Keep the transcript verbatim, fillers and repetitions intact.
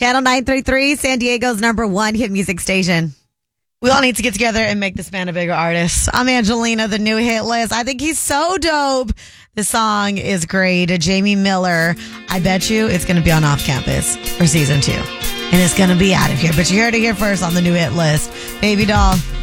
Channel nine three three, San Diego's number one hit music station. We all need to get together and make this man a bigger artist. I'm Angelina, the new hit list. I think he's so dope. The song is great. Jamie Miller. I bet you it's going to be on Off Campus for season two. And it's going to be out of here. But you heard it here first on the new hit list. Baby Doll.